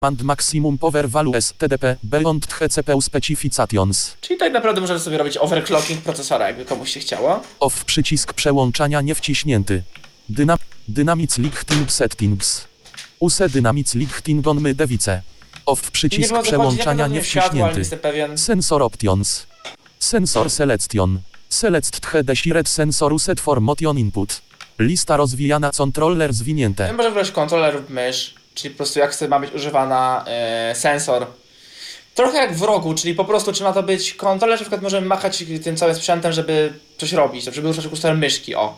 and maximum power values TDP beyond the CPU specifications. Czyli tak naprawdę możemy sobie robić overclocking procesora, jakby komuś się chciało. Off przycisk przełączania nie wciśnięty. Dynamic lighting settings. Use dynamic lighting on my device. Off przycisk przełączania nie wciśnięty. Sensor options. Sensor selection. Select the desired sensor set for motion input. Lista rozwijana controller zwinięte. Możemy wybrać kontroler lub mysz, czyli po prostu jak ma być używana sensor. Trochę jak w rogu, czyli po prostu czy ma to być kontroler, czy na przykład możemy machać tym całym sprzętem, żeby coś robić, żeby ruszać kursor myszki, o.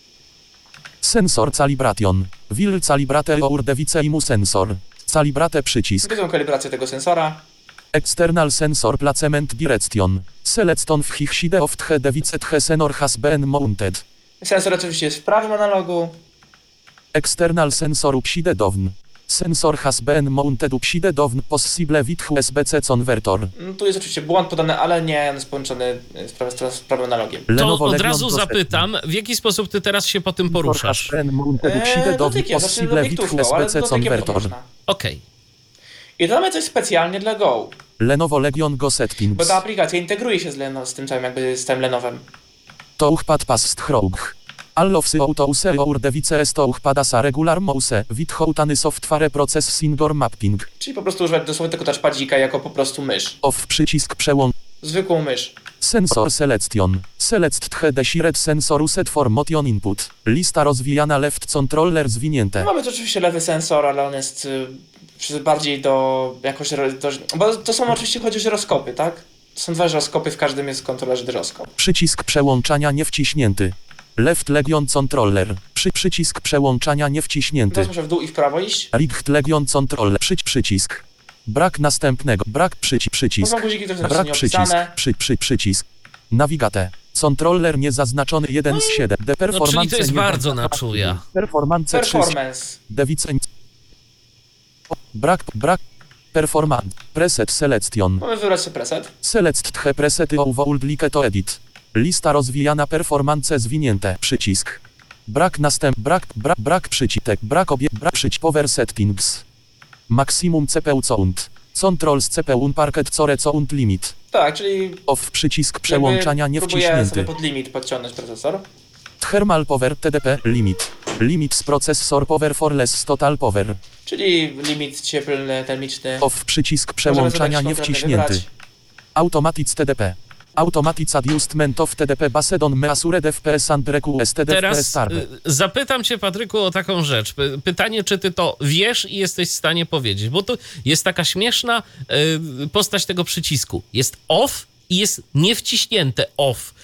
Sensor calibration. Will calibrate our device imu sensor. Calibrate przycisk. Wybieram kalibrację tego sensora. External sensor placement direction. Select on wchide of the device the sensor has been mounted. Sensor oczywiście jest w prawym analogu. External sensor upside down. Sensor has been mounted upside down possible with USB-C converter. Tu jest oczywiście błąd podany, ale nie, on jest połączony z prawym analogiem. To od razu zapytam, w jaki sposób ty teraz się po tym poruszasz? Dotykiem, possible with USB-C converter. Okej. I to mamy coś specjalnie dla Go. Lenovo Legion Go Settings. Bo ta aplikacja integruje się z tym całym jakby systemem Lenowem. Touchpad past Chrog. Allowsy autouse our device est touchpadas a regular mouse without any software processing or mapping. Czyli po prostu używać dosłownie tego touchpadzika jako po prostu mysz. Off przycisk Zwykłą mysz. Sensor selection. Select the desired sensor set for motion input. Lista rozwijana left controller zwinięte. Mamy tu oczywiście lewy sensor, ale on jest bardziej do jakoś... bo to są oczywiście chodzi o żyroskopy, tak? To są dwa żyroskopy, w każdym jest kontrolerze żyroskop. Przycisk przełączania nie wciśnięty. Left Legion controller. Przycisk przełączania nie wciśnięty. Teraz muszę w dół i w prawo iść. Rigged Legion controller. Przycisk. Brak następnego. Brak przycisk. Brak przycisk. Navigate. Controller niezaznaczony 1 z 7. No czyli to jest bardzo na czuja. Performance. Device. Brak. Performance. Preset selection. Mamy wybrać sobie preset. Select the presety of old like to edit. Lista rozwijana performance zwinięte. Przycisk. Brak power settings. Maximum CPU count. Controls CPU parket core count limit. Tak, czyli... Off przycisk przełączania nie wciśnięty. Próbuję sobie pod limit podciągnąć procesor. Thermal power TDP limit. Limit processor power for less total power. Czyli limit cieplny, termiczny. Off przycisk przełączania nie wciśnięty. Automatic TDP. Automatic adjustment of TDP based on measured FPS and request TDP Teraz start. Zapytam cię, Patryku, o taką rzecz. Pytanie, czy ty to wiesz i jesteś w stanie powiedzieć, bo tu jest taka śmieszna postać tego przycisku. Jest off i jest niewciśnięte off.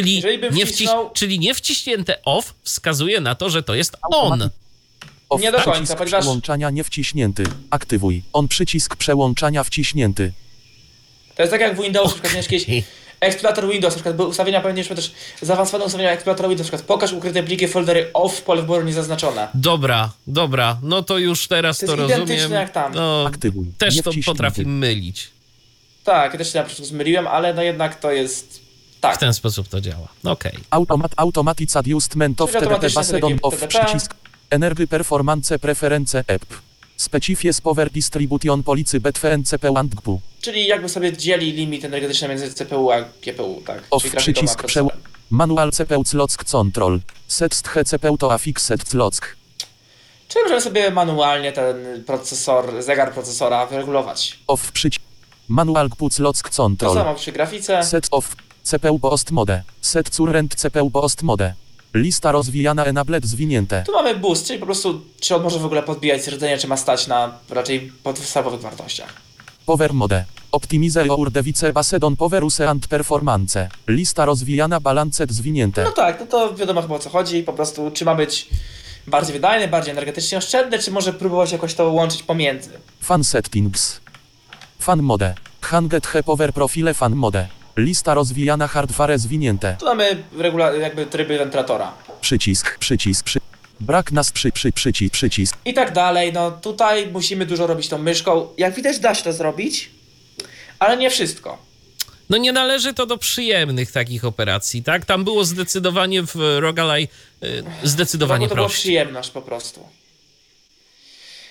Czyli niewciśnięte off wskazuje na to, że to jest on. Off nie do końca, przycisk ponieważ... przełączania nie wciśnięty. Aktywuj. On przycisk przełączania wciśnięty. To jest tak jak w Windows, na przykład kiedyś eksplorator Windows, na przykład były ustawienia, powinniśmy też zaawansowane ustawienia eksploratora Windows, na przykład pokaż ukryte pliki, foldery off, pole wyboru niezaznaczone. Dobra, no to już teraz to rozumiem. Identyczne jak tam. No, Aktywuj. też to potrafi mylić. Tak, ja też się na przykład zmyliłem, ale no jednak to jest... Tak. W ten sposób to działa. Okej. Automatic adjustment of TDP based on off przycisk. Energy performance preference app. Specifies power distribution policy between CPU and GPU. Czyli jakby sobie dzieli limit energetyczny między CPU a GPU, tak? Off przycisk manual CPU clock control. Set the CPU to a fixed clock. Czyli możemy sobie manualnie ten zegar procesora wyregulować. Off przycisk manual GPU clock control. To samo przy grafice. Set off CPU boost mode. Set current CPU boost mode. Lista rozwijana enabled zwinięte. Tu mamy boost, czyli po prostu czy on może w ogóle podbijać stwierdzenie, czy ma stać na raczej podstawowych wartościach. Power mode. Optimize your device based on power use and performance. Lista rozwijana balanced zwinięte. No tak, no to wiadomo chyba o co chodzi. Po prostu czy ma być bardziej wydajny, bardziej energetycznie oszczędny, czy może próbować jakoś to łączyć pomiędzy. Fan settings. Fan mode. Hanged he power profile fan mode. Lista rozwijana hardware zwinięte. Tu mamy jakby tryby wentylatora. Przycisk. Brak nas przycisk. I tak dalej, no tutaj musimy dużo robić tą myszką. Jak widać da się to zrobić, ale nie wszystko. No nie należy to do przyjemnych takich operacji, tak? Tam było zdecydowanie w Rogalaj zdecydowanie to była prościej. przyjemność po prostu.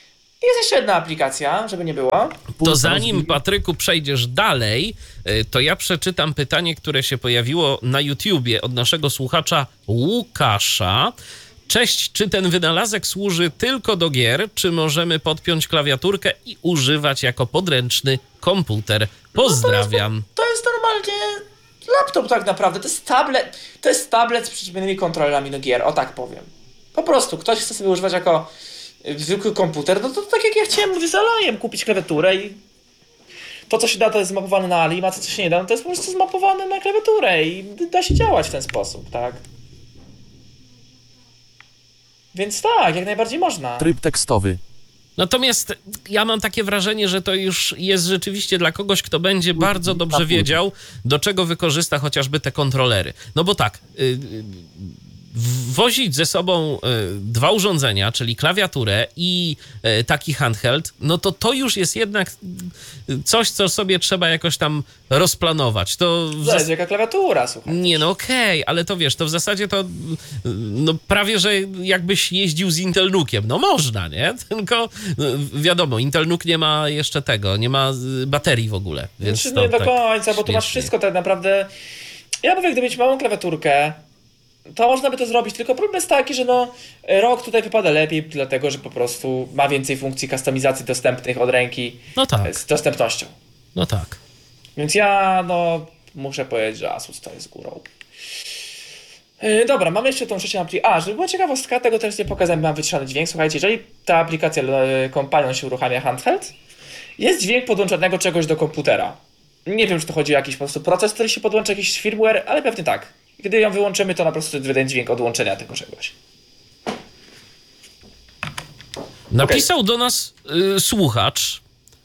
Jest jeszcze jedna aplikacja, żeby nie było. To zanim, Patryku, przejdziesz dalej, to ja przeczytam pytanie, które się pojawiło na YouTubie od naszego słuchacza Łukasza. Cześć, czy ten wynalazek służy tylko do gier, czy możemy podpiąć klawiaturkę i używać jako podręczny komputer? Pozdrawiam. To jest normalnie laptop tak naprawdę, to jest tablet z przyczepionymi kontrolerami do gier, o tak powiem. Po prostu, ktoś chce sobie używać jako zwykły komputer, no to tak jak ja chciałem, mówię, z Alajem kupić klawiaturę i to, co się da, to jest zmapowane na Ali, a to, co się nie da, no to jest po prostu zmapowane na klawiaturę i da się działać w ten sposób, tak? Więc tak, jak najbardziej można. Tryb tekstowy. Natomiast ja mam takie wrażenie, że to już jest rzeczywiście dla kogoś, kto będzie bardzo dobrze wiedział, do czego wykorzysta chociażby te kontrolery. No bo tak, wozić ze sobą dwa urządzenia, czyli klawiaturę i taki handheld, no to już jest jednak coś, co sobie trzeba jakoś tam rozplanować. To zależy jaka klawiatura, słuchaj. Nie, no okej, ale to wiesz, to w zasadzie to no prawie, że jakbyś jeździł z Intel Nukiem. No można, nie? Tylko wiadomo, Intel Nuk nie ma jeszcze tego, nie ma baterii w ogóle. Więc znaczy, nie do końca, bo tu masz wszystko tak naprawdę. Ja mówię, gdyby mieć małą klawiaturkę, to można by to zrobić, tylko problem jest taki, że no ROG tutaj wypada lepiej, dlatego że po prostu ma więcej funkcji kustomizacji dostępnych od ręki z dostępnością. No tak. Więc ja muszę powiedzieć, że Asus to jest górą. Dobra, mamy jeszcze tą trzecią aplikację. Żeby była ciekawostka, tego też nie pokazałem, mam wyciszony dźwięk. Słuchajcie, jeżeli ta aplikacja Companion się uruchamia handheld, jest dźwięk podłączonego czegoś do komputera. Nie wiem, czy to chodzi o jakiś po prostu proces, który się podłącza, jakiś firmware, ale pewnie tak. Gdy ją wyłączymy, to na prostu wydaje dźwięk odłączenia tego czegoś. Napisał do nas słuchacz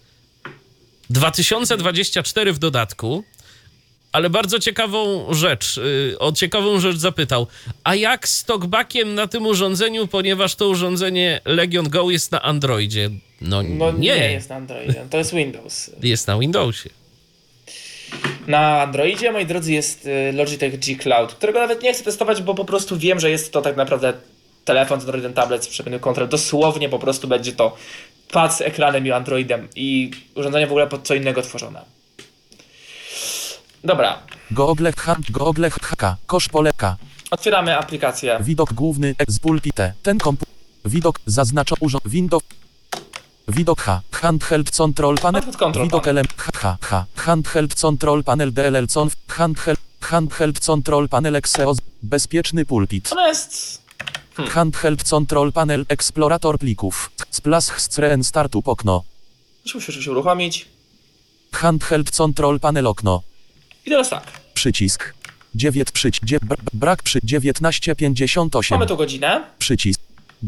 2024 w dodatku, ale bardzo ciekawą rzecz, o ciekawą rzecz zapytał. A jak z talkbackiem na tym urządzeniu, ponieważ to urządzenie Legion Go jest na Androidzie? No nie jest na Androidzie, to jest Windows. Jest na Windowsie. Na Androidzie, moi drodzy, jest Logitech G Cloud, którego nawet nie chcę testować, bo po prostu wiem, że jest to tak naprawdę telefon z Androidem, tablet z przepływem kontrol. Dosłownie po prostu będzie to pad z ekranem i Androidem i urządzenie w ogóle pod co innego tworzone. Dobra. Google HK, kosz poleka. Otwieramy aplikację. Widok główny z pulpite. Ten komputer. Widok zaznacza urząd. Windows. Widok H. Handheld control panel. Widok LM. H. Handheld control panel DLL conf. Handheld control panel Exeos. Bezpieczny pulpit. Ona jest... Handheld control panel eksplorator plików. Splash screen startup okno. Muszę się uruchomić. Handheld control panel okno. I teraz tak. Przycisk. Brak 1958. Mamy tu godzinę. Przycisk.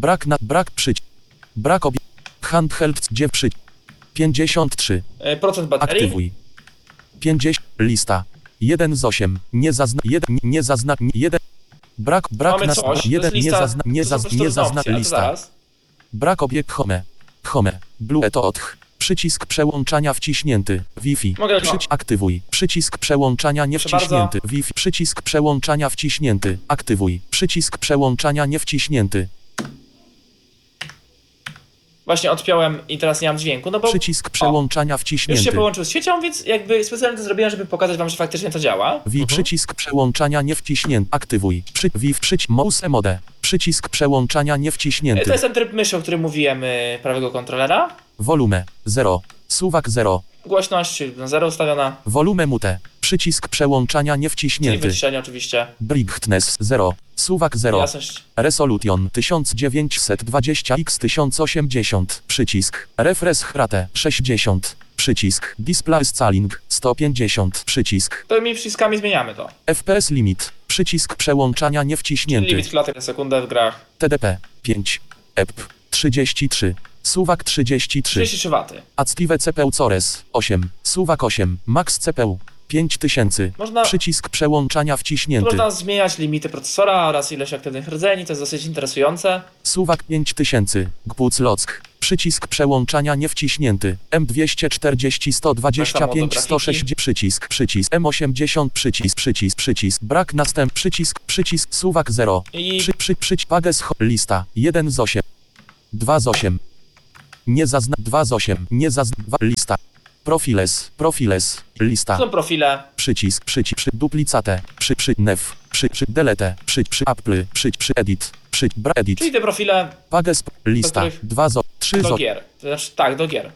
Brak handheld 53. Procent baterii. Aktywuj. 50. Lista. 1 z 8. Nie zazna. 1. Brak mamy na coś. 1. Nie zazna. Lista. Brak obiekt home. Blue to odch. Przycisk przełączania wciśnięty. Wi-Fi. Aktywuj. Przycisk przełączania nie wciśnięty. Wi-Fi. Przycisk przełączania wciśnięty. Aktywuj. Przycisk przełączania nie wciśnięty. Właśnie odpiąłem i teraz nie mam dźwięku, no bo... Przycisk przełączania wciśnięty. Już się połączył z siecią, więc jakby specjalnie to zrobiłem, żeby pokazać wam, że faktycznie to działa. Przycisk przełączania nie wciśnięty. Aktywuj. Mouse mode. Przycisk przełączania nie wciśnięty. To jest ten tryb myszy, o którym mówiłem, prawego kontrolera. Volume 0. Suwak 0. Głośność na 0 ustawiona. Volume mute. Przycisk przełączania nie wciśnięty. Czyli wyciszenie oczywiście. Brightness 0. Suwak 0. Jasność. Resolution 1920x1080. Przycisk. Refresh rate 60. Przycisk. Display scaling 150. Przycisk. Tymi przyciskami zmieniamy to. FPS limit. Przycisk przełączania nie wciśnięty. Limit klatek na sekundę w grach. TDP 5. EP 33. Suwak 33. 33 W. Active CPU Cores 8. Suwak 8. Max CPU 5000. Przycisk przełączania wciśnięty. Można zmieniać limity procesora oraz ilość aktywnych rdzeni, to jest dosyć interesujące. Suwak 5000. GPUC Lock. Przycisk przełączania nie wciśnięty. M240 125 106 przycisk M80 przycisk brak następ przycisk suwak 0 i Pages lista 1 z 8 2 z 8 Nie zazna 2 z 8. Nie zazna 2 lista. Profiles, lista. Są profile. Przycisk, duplicate, nef, delete, apple, edit, edit. Czyli te profile Pages, lista, 2 z 3 do z gier. To znaczy, tak, do gier.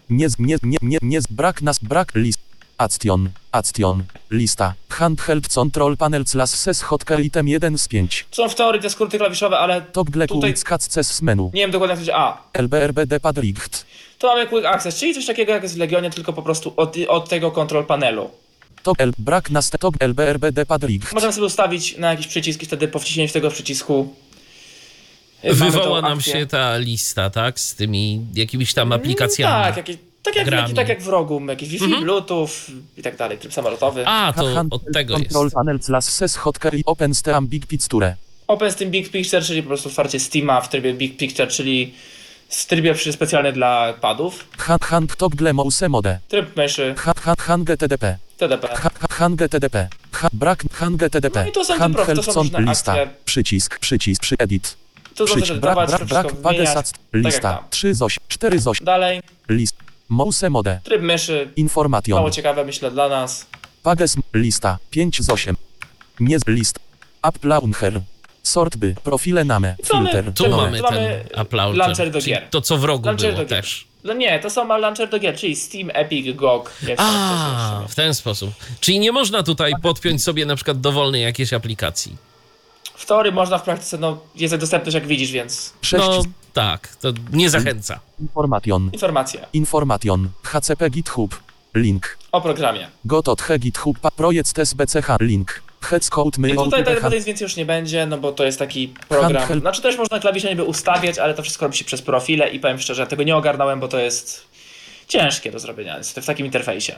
Action, lista, handheld control panel ses hotka item 1 z 5. Są w teorii te skróty klawiszowe, ale Top tutaj z menu. nie wiem dokładnie jak to się... LBRBD padricht. To mamy Quick Access, czyli coś takiego jak jest w Legionie, tylko po prostu od tego control panelu. Top LBRBD padricht. Możemy sobie ustawić na jakiś przycisk i wtedy po wciśnięciu tego przycisku wywoła nam się ta lista, tak? Z tymi jakimiś tam aplikacjami. Tak jak w rogu, jakieś Wi-Fi, Bluetooth i tak dalej, tryb samolotowy. To od tego jest. Control panel ses hotka i open steam big picture. OpenSteam Big Picture, czyli po prostu otwarcie Steama w trybie Big Picture, czyli w trybie specjalny dla padów. Hand top mouse mode. Tryb myszy. Hange TDP. TDP. Hange TDP. Hange TDP. No i to są te różne lista. akcje. Przycisk, edit. To możesz edytować, to wszystko wymieniać. Lista. 3 z 8, 4 z 8. Dalej. List. Mouse mode. Tryb myszy. Information. Mało ciekawe, myślę, dla nas. Pages, lista. 5 z 8. Nie z list. App launcher. Sortby, profile name, filter. Tu mamy ten App Launcher do gier. To co w rogu Launcher było do gier. też. No nie, to są launcher do gier, czyli Steam, Epic, GOG. W ten sposób. Czyli nie można tutaj podpiąć sobie na przykład dowolnej jakiejś aplikacji. W teorii można, w praktyce, jest dostępność jak widzisz, więc... 6 tak, to nie zachęca. Informacja. HCP GitHub. Link. O programie. Gotot GitHub. Projekt SBCH. Link. Headscode I tutaj nic więcej już nie będzie, no bo to jest taki program. Znaczy też można klawisze niby ustawiać, ale to wszystko robi się przez profile i powiem szczerze, ja tego nie ogarnąłem, bo to jest ciężkie do zrobienia niestety w takim interfejsie.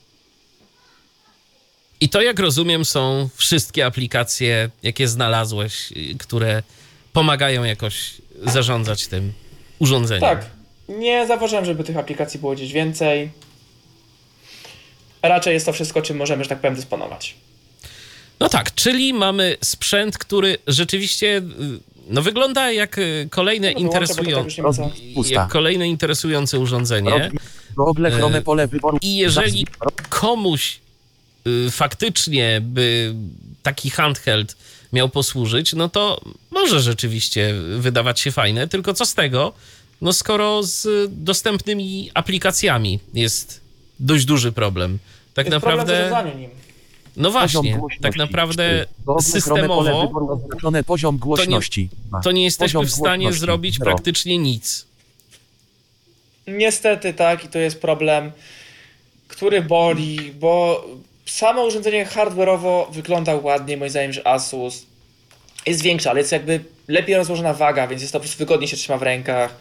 I to, jak rozumiem, są wszystkie aplikacje, jakie znalazłeś, które pomagają jakoś zarządzać tym urządzeniem. Tak. Nie zauważyłem, żeby tych aplikacji było gdzieś więcej. Raczej jest to wszystko, czym możemy, że tak powiem, dysponować. No tak, czyli mamy sprzęt, który rzeczywiście wygląda jak kolejne, kolejne interesujące urządzenie. I jeżeli komuś faktycznie by taki handheld miał posłużyć, no to może rzeczywiście wydawać się fajne, tylko co z tego, skoro z dostępnymi aplikacjami jest dość duży problem. Tak jest naprawdę... problem w zarządzaniu nim. No właśnie, tak naprawdę systemowo poziom głośności. To nie jesteśmy w stanie zrobić praktycznie nic. Niestety tak, i to jest problem, który boli, bo samo urządzenie hardware'owo wygląda ładnie, moim zdaniem, że Asus jest większe, ale jest jakby lepiej rozłożona waga, więc jest to po prostu wygodniej się trzyma w rękach.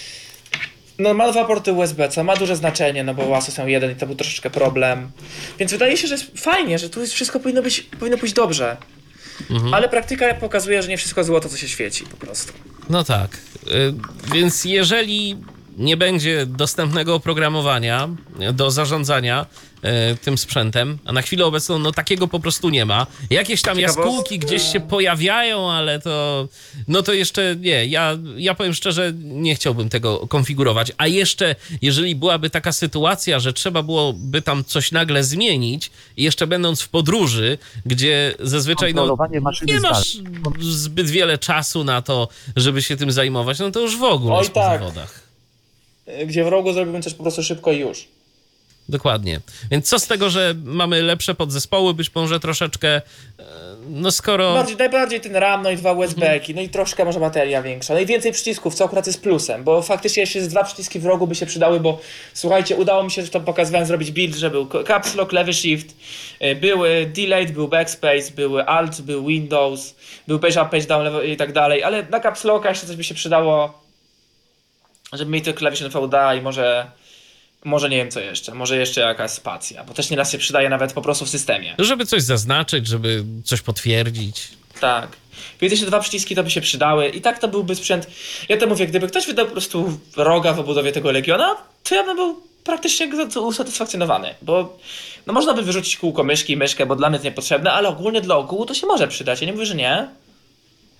Ma 2 porty USB, co ma duże znaczenie, bo u Asus są jeden i to był troszeczkę problem. Więc wydaje się, że jest fajnie, że tu wszystko powinno pójść dobrze. Ale praktyka pokazuje, że nie wszystko złoto, co się świeci po prostu. No tak, więc jeżeli nie będzie dostępnego oprogramowania do zarządzania tym sprzętem, a na chwilę obecną takiego po prostu nie ma. Jakieś tam jaskółki gdzieś się pojawiają, ale to jeszcze nie. Ja powiem szczerze, nie chciałbym tego konfigurować. A jeszcze, jeżeli byłaby taka sytuacja, że trzeba byłoby tam coś nagle zmienić i jeszcze będąc w podróży, gdzie zazwyczaj nie masz zbyt wiele czasu na to, żeby się tym zajmować, to już w ogóle jest po zawodach. Gdzie w rogu zrobimy coś po prostu szybko i już. Dokładnie. Więc co z tego, że mamy lepsze podzespoły, być może troszeczkę, skoro... Najbardziej ten RAM, i 2 USB-ki, i troszkę może bateria większa, i więcej przycisków, co akurat jest plusem, bo faktycznie jeszcze z 2 przyciski w rogu by się przydały, bo słuchajcie, udało mi się, że to pokazywałem, zrobić build, że był Caps Lock, lewy Shift, były Delayed, był Backspace, były Alt, był Windows, był Page Up, Page Down i tak dalej, ale na Caps Locka jeszcze coś by się przydało, żeby mieć to klawisze VDA i może nie wiem co jeszcze, może jeszcze jakaś spacja, bo też nieraz się przydaje nawet po prostu w systemie. Żeby coś zaznaczyć, żeby coś potwierdzić. Tak. Więc jeszcze 2 przyciski to by się przydały i tak to byłby sprzęt. Ja to mówię, gdyby ktoś wydał po prostu roga w obudowie tego Legiona, to ja bym był praktycznie usatysfakcjonowany, bo można by wyrzucić kółko myszki i myszkę, bo dla mnie to niepotrzebne, ale ogólnie dla ogółu to się może przydać, ja nie mówię, że nie.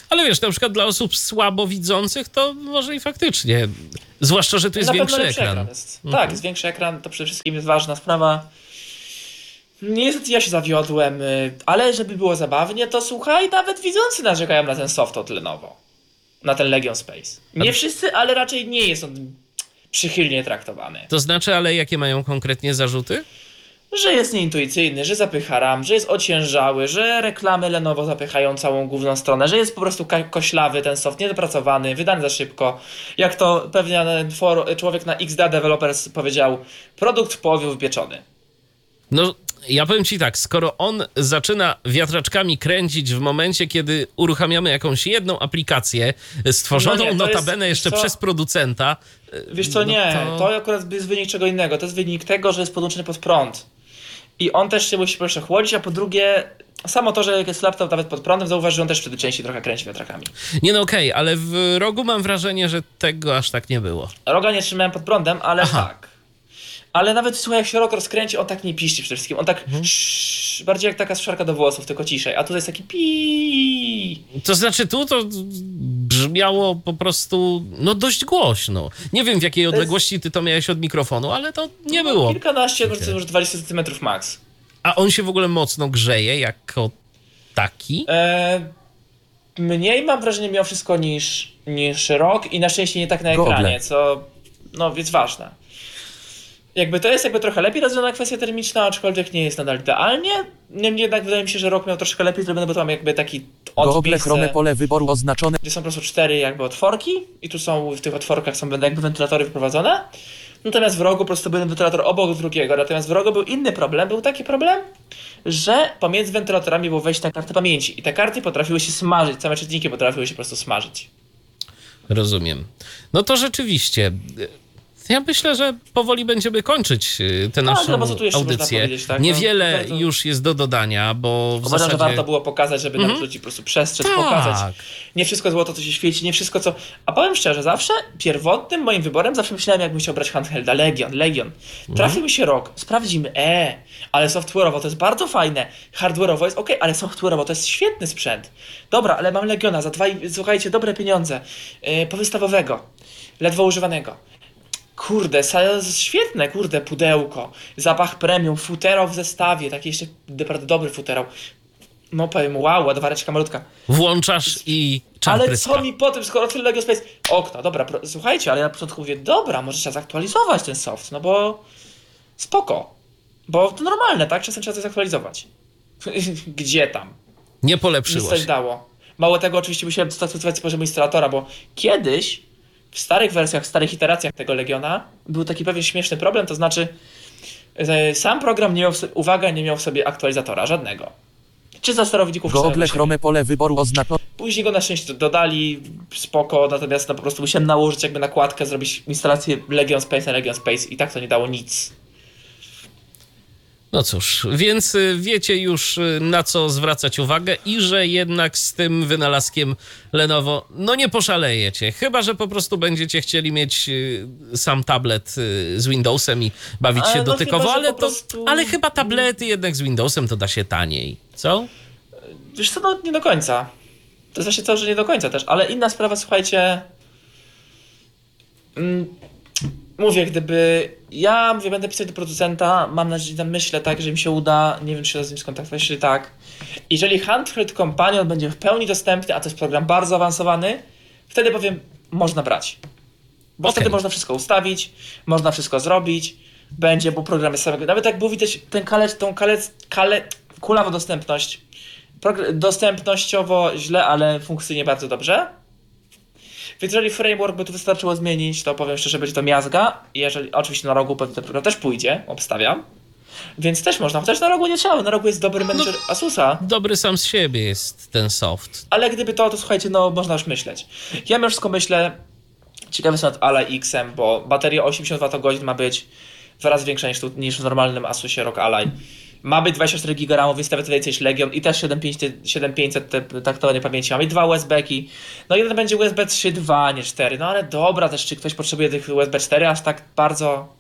Ale wiesz, na przykład dla osób słabowidzących to może i faktycznie. Zwłaszcza, że tu jest większy ekran. Tak, jest większy ekran, to przede wszystkim jest ważna sprawa. Niestety ja się zawiodłem, ale żeby było zabawnie, to słuchaj, nawet widzący narzekają na ten soft od Lenovo. Na ten Legion Space. Nie wszyscy, ale raczej nie jest on przychylnie traktowany. To znaczy, ale jakie mają konkretnie zarzuty? Że jest nieintuicyjny, że zapycha RAM, że jest ociężały, że reklamy Lenovo zapychają całą główną stronę, że jest po prostu koślawy ten soft, niedopracowany, wydany za szybko. Jak to pewnie człowiek na XD Developers powiedział, produkt w połowie wypieczony. No, ja powiem ci tak, skoro on zaczyna wiatraczkami kręcić w momencie, kiedy uruchamiamy jakąś jedną aplikację stworzoną notabene jeszcze przez producenta... Wiesz co, to akurat jest wynik czego innego. To jest wynik tego, że jest podłączony pod prąd. I on też się musi po pierwsze chłodzić, a po drugie, samo to, że jest laptop nawet pod prądem, zauważ, że on też wtedy częściej trochę kręci wiatrakami. Nie no okej, ale w rogu mam wrażenie, że tego aż tak nie było. Roga nie trzymałem pod prądem, ale tak. Ale nawet słuchaj, jak się rok rozkręci, on tak nie piszczy przede wszystkim. On tak bardziej jak taka suszarka do włosów, tylko ciszej. A tutaj jest taki pi. To znaczy tu to brzmiało po prostu dość głośno. Nie wiem w jakiej odległości ty to miałeś od mikrofonu, ale to nie było. Kilkanaście, może 20 cm max. A on się w ogóle mocno grzeje jako taki? Mniej mam wrażenie mimo wszystko niż rok i na szczęście nie tak na ekranie, co jest ważne. To jest trochę lepiej rozwiązana kwestia termiczna, aczkolwiek nie jest nadal idealnie. Niemniej jednak wydaje mi się, że rok miał troszkę lepiej zrobione, bo tu mamy taki Google Chrome pole wyboru oznaczone. Gdzie są po prostu 4 otworki i tu są w tych otworkach są wentylatory wyprowadzone. Natomiast w rogu po prostu był wentylator obok drugiego. Natomiast w rogu był inny problem. Był taki problem, że pomiędzy wentylatorami było wejście na kartę pamięci i te karty potrafiły się smażyć, same czytniki potrafiły się po prostu smażyć. Rozumiem. No to rzeczywiście... Ja myślę, że powoli będziemy kończyć tę naszą audycję. Tak? Niewiele już jest do dodania, bo w zasadzie... że warto było pokazać, żeby nawet ludzi po prostu przestrzec, pokazać. Nie wszystko złoto, co się świeci, nie wszystko co... A powiem szczerze, zawsze pierwotnym moim wyborem myślałem, jakbym chciał brać handhelda. Legion. Trafił mi się rok. Sprawdzimy. Ale software'owo to jest bardzo fajne. Hardware'owo jest ale software'owo to jest świetny sprzęt. Dobra, ale mam Legiona za słuchajcie, dobre pieniądze. Powystawowego. Ledwo używanego. Kurde, świetne, pudełko, zapach premium, futero w zestawie, taki jeszcze naprawdę dobry futero. No powiem, wow, ładowareczka malutka. Włączasz i czar Ale pryska. co mi po tym, skoro tyle Lego Space? Okno, dobra, słuchajcie, ale ja na początku mówię, dobra, może trzeba zaktualizować ten soft, bo spoko. Bo to normalne, tak? Czasem trzeba coś zaktualizować. Gdzie tam? Nie polepszyło Nic coś się. dało. Mało tego, oczywiście musiałem zaktualizować z poziomu instalatora, bo kiedyś w starych wersjach, w starych iteracjach tego Legiona był taki pewien śmieszny problem, to znaczy sam program nie miał w sobie aktualizatora żadnego. Czy za sterowników, czy Google Chrome pole wyboru oznaczone. Później go na szczęście dodali, spoko, natomiast po prostu musiałem nałożyć nakładkę, zrobić instalację Legion Space i tak to nie dało nic. No cóż, więc wiecie już na co zwracać uwagę i że jednak z tym wynalazkiem Lenovo nie poszalejecie. Chyba że po prostu będziecie chcieli mieć sam tablet z Windowsem i bawić się dotykowo, chyba, ale chyba tablety jednak z Windowsem to da się taniej, co? Wiesz co, nie do końca. To znaczy to, że nie do końca też, ale inna sprawa, słuchajcie... Mówię, będę pisać do producenta, mam nadzieję, myślę tak, że mi się uda, nie wiem, czy się z nim skontaktować, jeśli tak. Jeżeli Handheld Companion będzie w pełni dostępny, a to jest program bardzo zaawansowany, wtedy powiem, można brać. Bo wtedy można wszystko ustawić, można wszystko zrobić, bo program jest samego, nawet jak było widać, kulawa dostępność, dostępnościowo źle, ale funkcyjnie bardzo dobrze. Więc jeżeli framework by tu wystarczyło zmienić, to powiem szczerze, będzie to miazga. Jeżeli oczywiście na rogu pewnie ten program też pójdzie, obstawiam. Więc też można, chociaż na rogu nie trzeba, na rogu jest dobry menedżer Asusa. Dobry sam z siebie jest ten soft. Ale gdyby to słuchajcie, można już myśleć. Ja mimo wszystko myślę, ciekawy jestem nad Ally X-em, bo bateria 80 Wh ma być wyraz większa niż w normalnym Asusie ROG Ally. Ma być 24 GB RAM, więc nawet więcej niż Legion i też 7500 taktowej pamięci. Mamy 2 USB-ki. Jeden będzie USB 3.2, nie 4. Ale dobra, też czy ktoś potrzebuje tych USB 4 aż tak bardzo...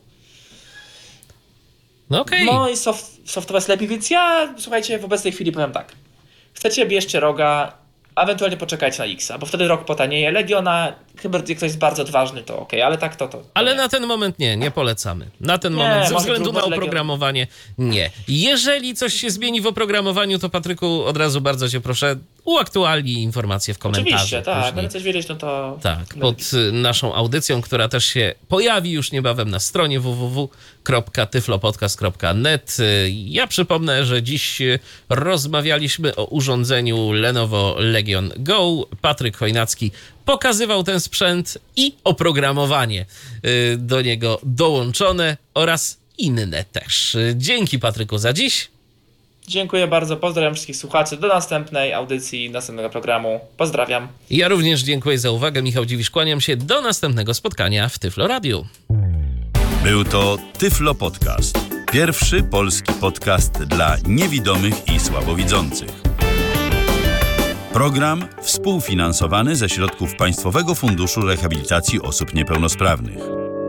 Okej. I softowo jest lepiej, więc ja, słuchajcie, w obecnej chwili powiem tak. Chcecie, bierzcie ROGa, a ewentualnie poczekajcie na X-a, bo wtedy rok potanieje. Legiona, chyba jak ktoś jest bardzo odważny, to okej, ale tak to. Ale na ten moment nie polecamy. Na ten moment, ze względu na oprogramowanie, nie. Jeżeli coś się zmieni w oprogramowaniu, to Patryku, od razu bardzo cię proszę, uaktualnij informacje w komentarzu. Oczywiście, tak, będę coś wiedzieć, no to... Tak, pod naszą audycją, która też się pojawi już niebawem na stronie www.tyflopodcast.net. Ja przypomnę, że dziś rozmawialiśmy o urządzeniu Lenovo Legion Go. Patryk Chojnacki pokazywał ten sprzęt i oprogramowanie do niego dołączone oraz inne też. Dzięki, Patryku, za dziś. Dziękuję bardzo, pozdrawiam wszystkich słuchaczy. Do następnej audycji, następnego programu. Pozdrawiam. Ja również dziękuję za uwagę. Michał Dziwisz, kłaniam się. Do następnego spotkania w Tyflo Radiu. Był to Tyflo Podcast. Pierwszy polski podcast dla niewidomych i słabowidzących. Program współfinansowany ze środków Państwowego Funduszu Rehabilitacji Osób Niepełnosprawnych.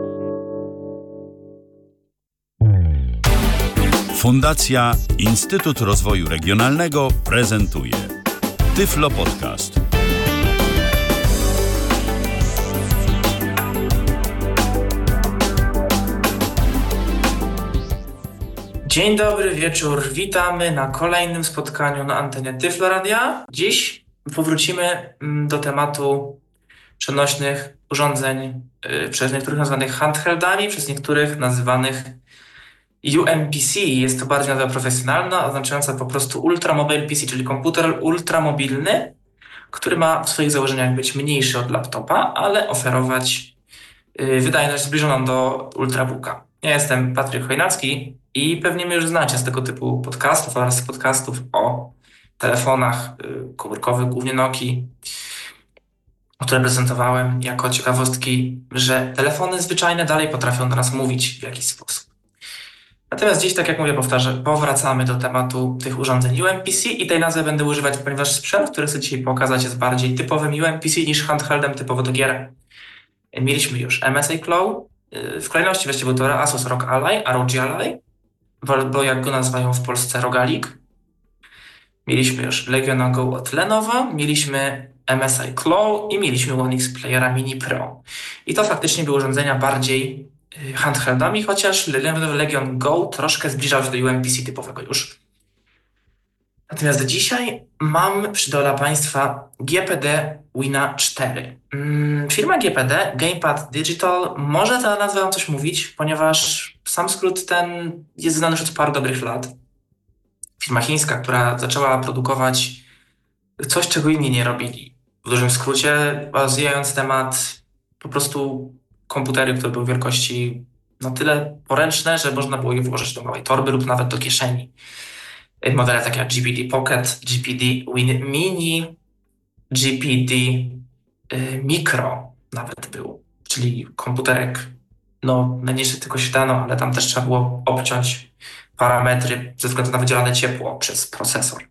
Fundacja Instytut Rozwoju Regionalnego prezentuje Tyflo Podcast. Dzień dobry, wieczór. Witamy na kolejnym spotkaniu na antenie Tyflo Radia. Dziś powrócimy do tematu przenośnych urządzeń, przez niektórych nazywanych handheldami, przez niektórych nazywanych UMPC. Jest to bardziej nazwa profesjonalna, oznaczająca po prostu Ultra Mobile PC, czyli komputer ultramobilny, który ma w swoich założeniach być mniejszy od laptopa, ale oferować wydajność zbliżoną do ultrabooka. Ja jestem Patryk Chojnacki i pewnie mnie już znacie z tego typu podcastów oraz z podcastów o telefonach komórkowych, głównie Nokii, które prezentowałem jako ciekawostki, że telefony zwyczajne dalej potrafią do nas mówić w jakiś sposób. Natomiast dziś, tak jak mówię, powracamy do tematu tych urządzeń UMPC i tej nazwy będę używać, ponieważ sprzęt, który chcę dzisiaj pokazać, jest bardziej typowym UMPC niż handheldem typowo do gier. Mieliśmy już MSI Claw, w kolejności właściwie był to Asus ROG Ally, ROG Ally, bo jak go nazywają w Polsce Rogalik. Mieliśmy już Legiona Go od Lenovo, mieliśmy MSI Claw i mieliśmy One X Playera Mini Pro. I to faktycznie były urządzenia bardziej handheldami, chociaż Legion Go troszkę zbliżał się do UMPC typowego już. Natomiast dzisiaj mam dla Państwa GPD Wina 4. Firma GPD, Gamepad Digital, może ta nazwa Wam coś mówić, ponieważ sam skrót ten jest znany już od paru dobrych lat. Firma chińska, która zaczęła produkować coś, czego inni nie robili. W dużym skrócie, bazując temat po prostu komputery, które były wielkości na tyle poręczne, że można było je włożyć do małej torby lub nawet do kieszeni. Modele takie jak GPD Pocket, GPD Win Mini, GPD Micro nawet był, czyli komputerek najmniejszy tylko się dano, ale tam też trzeba było obciąć parametry ze względu na wydzielane ciepło przez procesor.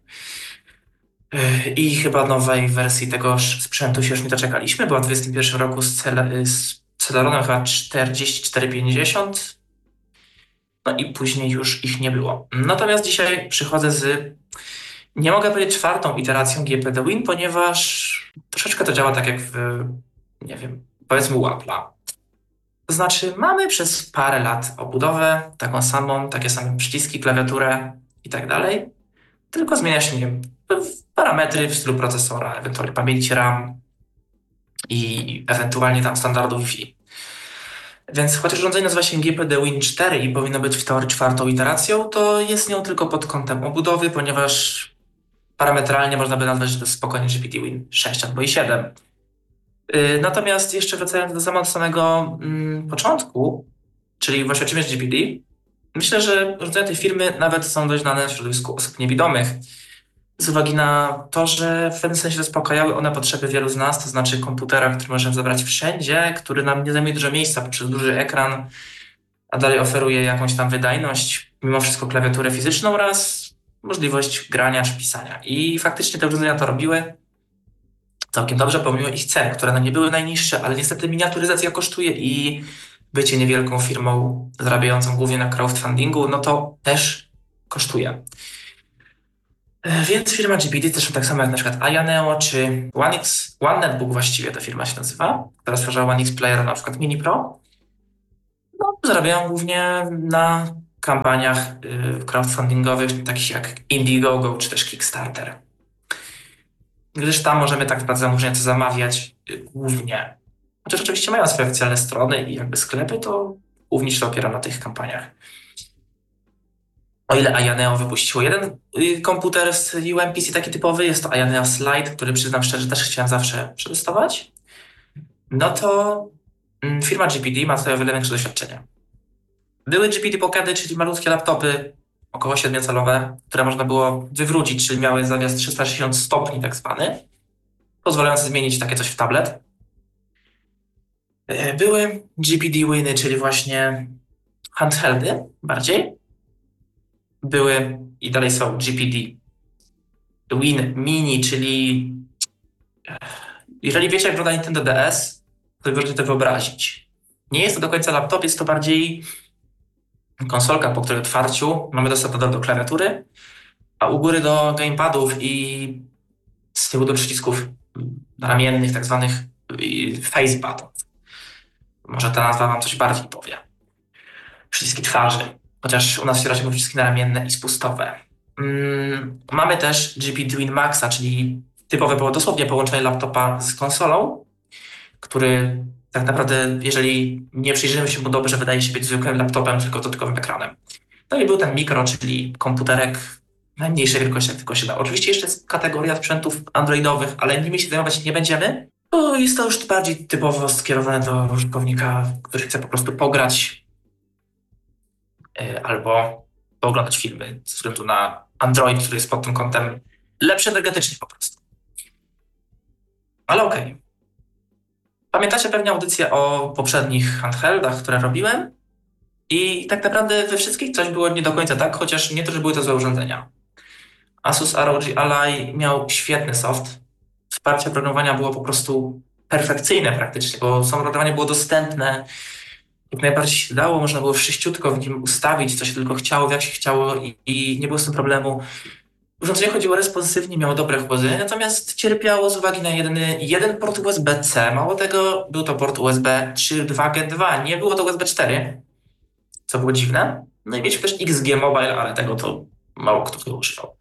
I chyba nowej wersji tego sprzętu się już nie doczekaliśmy. Była w 2021 roku z Celeronem chyba 4450. No i później już ich nie było. Natomiast dzisiaj przychodzę nie mogę powiedzieć czwartą iteracją GPD Win, ponieważ troszeczkę to działa tak jak powiedzmy u Apple'a. To znaczy mamy przez parę lat obudowę taką samą, takie same przyciski, klawiaturę i tak dalej, tylko zmienia się, parametry w stylu procesora, ewentualnie pamięci RAM i ewentualnie tam standardu Wi-Fi. Więc chociaż urządzenie nazywa się GPD Win 4 i powinno być w teorii czwartą iteracją, to jest nią tylko pod kątem obudowy, ponieważ parametralnie można by nazwać, że to jest spokojnie GPT Win 6 albo i 7. Natomiast jeszcze wracając do samego początku, czyli właśnie czym jest GPD, myślę, że urządzenia tej firmy nawet są dość znane w środowisku osób niewidomych, z uwagi na to, że w pewnym sensie zaspokajały one potrzeby wielu z nas, to znaczy komputera, który możemy zabrać wszędzie, który nam nie zajmuje dużo miejsca poprzez duży ekran, a dalej oferuje jakąś tam wydajność, mimo wszystko klawiaturę fizyczną oraz możliwość grania czy pisania. I faktycznie te urządzenia to robiły całkiem dobrze, pomimo ich cen, które nie były najniższe, ale niestety miniaturyzacja kosztuje i bycie niewielką firmą zarabiającą głównie na crowdfundingu, no to też kosztuje. Więc firma GPD, zresztą tak samo jak na przykład Ayaneo czy OneNetbook właściwie ta firma się nazywa, która stwarzała OneX Player, na przykład Mini Pro, no, zarabiają głównie na kampaniach crowdfundingowych, takich jak Indiegogo czy też Kickstarter. Gdyż tam możemy tak naprawdę zamówienia to zamawiać głównie. Chociaż oczywiście mają swoje oficjalne strony i jakby sklepy, to głównie się to opiera na tych kampaniach. O ile Ayaneo wypuściło jeden komputer z UMPC taki typowy, jest to Ayaneo Slide, który przyznam szczerze też chciałem zawsze przetestować, no to firma GPD ma tutaj o wiele większe doświadczenie. Były GPD Pockety, czyli malutkie laptopy, około 7-calowe, które można było wywrócić, czyli miały zawias 360 stopni tak zwany, pozwalający zmienić takie coś w tablet. Były GPD Winy, czyli właśnie handheldy bardziej. Były i dalej są GPD Win Mini, czyli jeżeli wiecie jak wygląda Nintendo DS, to możecie to wyobrazić. Nie jest to do końca laptop, jest to bardziej konsolka, po której otwarciu mamy dostęp do klawiatury, a u góry do gamepadów i z tyłu do przycisków ramiennych, tak zwanych face buttons. Może ta nazwa wam coś bardziej powie. Przyciski twarzy, chociaż u nas się raczej mówią przyciski naramienne i spustowe. Mamy też GPD Win Maxa, czyli typowe dosłownie połączenie laptopa z konsolą, który tak naprawdę, jeżeli nie przyjrzymy się mu dobrze, wydaje się być zwykłym laptopem, tylko dotykowym ekranem. No i był ten mikro, czyli komputerek najmniejszej wielkości, jak tylko się da. Oczywiście jeszcze jest kategoria sprzętów androidowych, ale nimi się zajmować nie będziemy, bo jest to już bardziej typowo skierowane do użytkownika, który chce po prostu pograć albo pooglądać filmy ze względu na Android, który jest pod tym kątem lepszy energetycznie po prostu. Ale okej. Pamiętacie pewnie audycję o poprzednich handheldach, które robiłem? I tak naprawdę we wszystkich coś było nie do końca tak, chociaż nie to, że były to złe urządzenia. Asus ROG Ally miał świetny soft. Wsparcie programowania było po prostu perfekcyjne praktycznie, bo samo programowanie było dostępne. Jak najbardziej się dało, można było wszyściutko w nim ustawić, co się tylko chciało, jak się chciało i nie było z tym problemu. Urządzenie chodziło responsywnie, miało dobre chłody, natomiast cierpiało z uwagi na jeden port USB-C. Mało tego, był to port USB 3.2 Gen 2, nie było to USB 4, co było dziwne. No i mieliśmy też XG Mobile, ale tego to mało kto używał.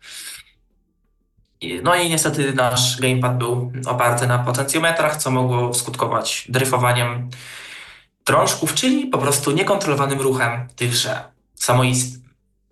No i niestety nasz gamepad był oparty na potencjometrach, co mogło skutkować dryfowaniem drążków, czyli po prostu niekontrolowanym ruchem tychże samoistnych.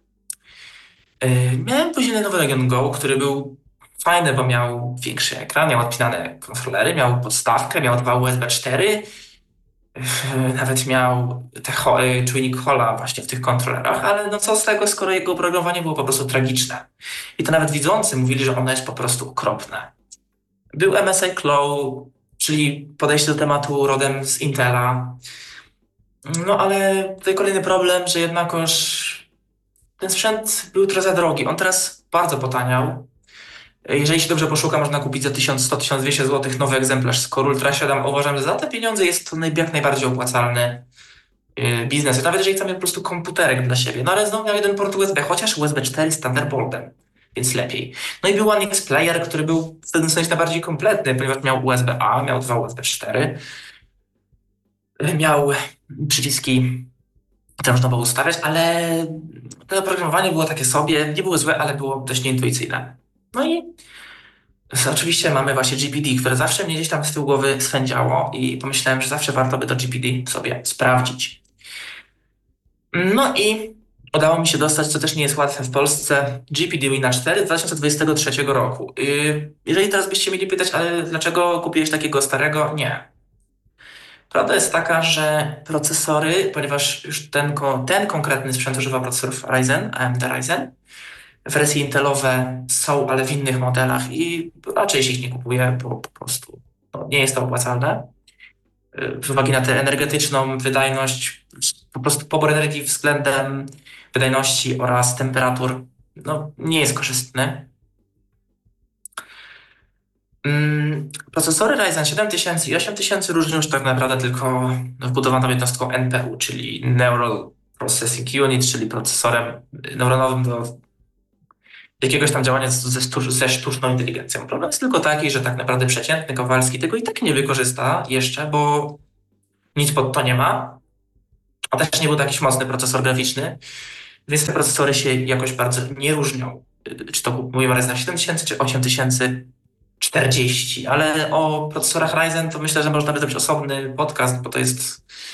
Miałem później nowy Legion Go, który był fajny, bo miał większy ekran, miał odpinane kontrolery, miał podstawkę, miał 2 USB 4, nawet miał czujnik Hola właśnie w tych kontrolerach, ale no co z tego, skoro jego oprogramowanie było po prostu tragiczne. I to nawet widzący mówili, że ono jest po prostu okropne. Był MSI Claw, czyli podejście do tematu rodem z Intela. No ale tutaj kolejny problem, że jednakoż ten sprzęt był trochę za drogi. On teraz bardzo potaniał. Jeżeli się dobrze poszuka, można kupić za 1100-1200 zł nowy egzemplarz z Core Ultra 7. Uważam, że za te pieniądze jest to jak najbardziej opłacalny biznes. Nawet jeżeli chcemy po prostu komputerek dla siebie. No ale znowu miał jeden port USB, chociaż USB 4 z Thunderboltem, więc lepiej. No i był OneX Player, który był w tym sensie najbardziej kompletny, ponieważ miał USB-A, miał 2 USB 4. Miał przyciski, które można było ustawiać, ale to oprogramowanie było takie sobie, nie było złe, ale było dość nieintuicyjne. No i oczywiście mamy właśnie GPD, które zawsze mnie gdzieś tam z tyłu głowy swędziało i pomyślałem, że zawsze warto by to GPD sobie sprawdzić. No i udało mi się dostać, co też nie jest łatwe w Polsce, GPD Wina 4 z 2023 roku. Jeżeli teraz byście mieli pytać, ale dlaczego kupiłeś takiego starego? Nie. Prawda jest taka, że procesory, ponieważ już ten konkretny sprzęt używa procesorów Ryzen, AMD Ryzen, wersje intelowe są, ale w innych modelach i raczej się ich nie kupuje, bo po prostu nie jest to opłacalne. Z uwagi na tę energetyczną wydajność, po prostu pobór energii względem wydajności oraz temperatur nie jest korzystny. Procesory Ryzen 7000 i 8000 różnią już tak naprawdę tylko wbudowaną jednostką NPU, czyli Neural Processing Unit, czyli procesorem neuronowym do jakiegoś tam działania ze sztuczną inteligencją. Problem jest tylko taki, że tak naprawdę przeciętny Kowalski tego i tak nie wykorzysta jeszcze, bo nic pod to nie ma, a też nie był to jakiś mocny procesor graficzny, więc te procesory się jakoś bardzo nie różnią. Czy to mówimy o Ryzena 7000 czy 8040, ale o procesorach Ryzen to myślę, że można by zrobić osobny podcast, bo to jest